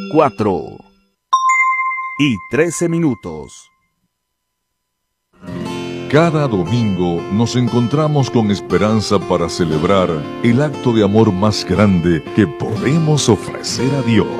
4:13. Cada domingo nos encontramos con esperanza para celebrar el acto de amor más grande que podemos ofrecer a Dios.